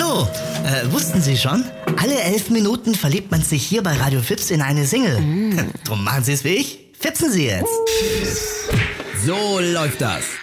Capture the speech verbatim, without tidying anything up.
Hallo, äh, wussten Sie schon? Alle elf Minuten verliebt man sich hier bei Radio Fips in eine Single. Mm. Drum machen Sie es wie ich. Fipsen Sie jetzt. So läuft das.